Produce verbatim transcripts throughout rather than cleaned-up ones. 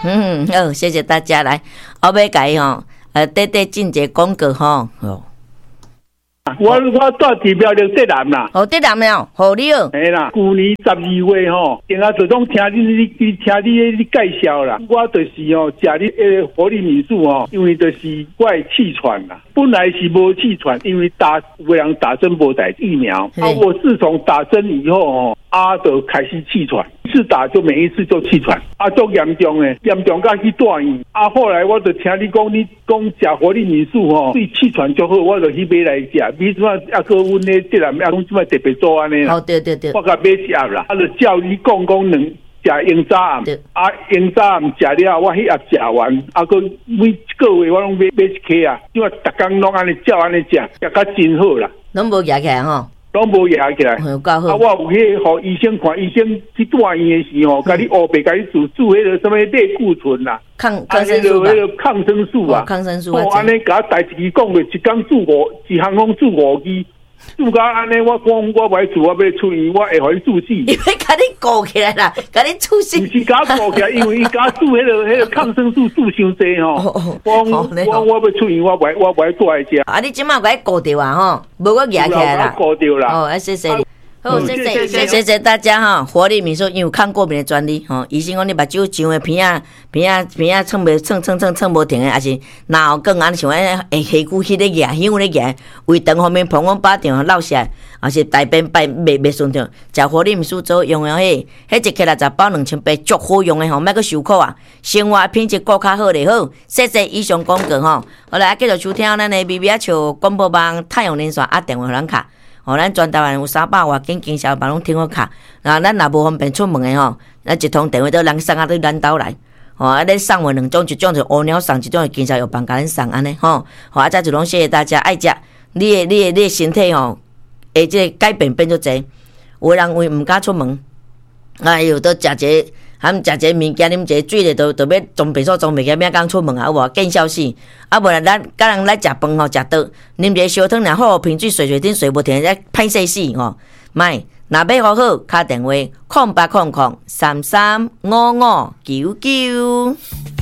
嗯，好，谢谢大家来，后尾改吼，呃，短短进一个广告吼，哦。 我我住伫苗栗德南啦， 哦，德南了，好你哦。 嘿啦，去年十二月吼，定下就拢听你你你听你你介绍啦。我就是吼，食你诶活力民宿吼，因为就是我会气喘啦，本来是无气喘，因为打有人打针无打疫苗，啊，我自从打针以后吼，啊，就开始气喘，一次打就每一次就气喘，啊，足严重诶，严重到去住院。啊，后来我就听你讲，你讲食活力民宿吼，对气喘就好，我就去买来食。比如说啊，个阮咧这人啊，讲即摆特别做安尼啦。 哦，对对对。 我甲买一盒啦，啊，就照你讲讲两食鹰早暗，啊，鹰早暗食了，我迄盒食完，啊，个每个月我拢买买一颗啊，因为逐工拢安尼照安尼食，食甲真好啦。 拢无压起来吼。 拢无压起来， 有够好。 啊，我有去互医生看，医生去住院的时候，甲你乌白，甲你注注迄个什么类固醇啦， 抗抗生素吧， 迄个抗生素啊， 抗生素。 我安尼甲代志讲过，一工住五，一项讲住五支。住到安尼，我讲我袂住，我要出院，我会互伊住死。 因为甲你顾起来啦，甲你出死。 毋是甲顾起来，因为伊甲住迄个迄个抗生素住伤济吼。我我我要出院，我袂我袂住来食。 啊，你即马甲伊顾着啊吼，无我压起来啦。 顾着啦。 哦，谢谢你。好，谢谢谢谢大家哈！活力民宿因为有抗过敏的专利吼，医生讲你目睭上的片啊片啊片啊蹭袂蹭蹭蹭蹭无停的，还是哪有更安像安会下骨迄个牙香咧牙，胃肠方面膀胱巴掌落下来，还是大便排袂袂顺畅，食活力民宿做用的迄，迄一克六十包两千八，足好用的吼，莫阁受苦啊！生活品质更较好咧好，谢谢以上广告吼。好来继续收听咱的 B B 笑广播网太阳连线啊电话咱卡。哦，咱全台湾有三百外间经销办拢听好卡，然后咱若无方便出门的吼，咱一通电话都人送啊到咱兜来，吼啊，咱送货两种，一种就乌鸟送，一种就经销药房甲咱送安尼吼，好啊，再就拢谢谢大家爱食，你的你的你的身体吼，会即个改变变足济，有人为毋敢出门，哎呦，都食一个。含食一个物件，啉一个水咧，都都要装备所装备起，免讲出门啊，有无？见笑死！啊，无啦，咱甲人来食饭吼，食倒，啉一个烧汤，然后瓶水水水顶水无停，在歹势死吼。卖，若要好好，敲电话空八空空三三五五九九。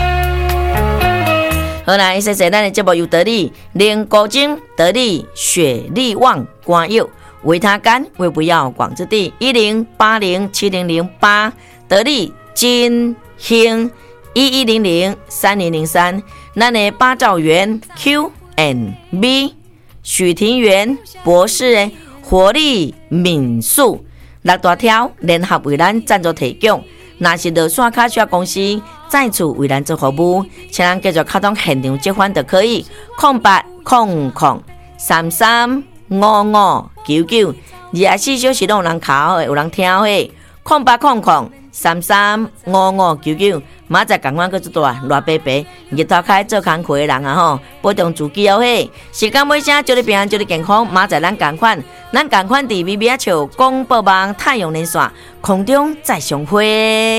好啦，谢谢咱的节目由得力灵果精、得力雪力旺肝药、维他甘为不要广之地一零八零七零零八得力。金兴一一零零三零零三，咱的八兆元 Q and B 许庭元博士的活力民宿六大条联合为咱赞助提供，若是落线卡车公司再次为咱做服务，请咱继续卡通现场接返就可以，空八空空三三五五九九，二十四小时拢有人敲的，有人听的，空八空空。三三五五九九，明仔赶快去做大热白白，日头开做工课的人啊吼，保重自己哦嘿。时间尾声，祝你平安，祝你健康。明仔咱赶快，咱赶快伫 B B 笑广播网太阳连线空中再相会。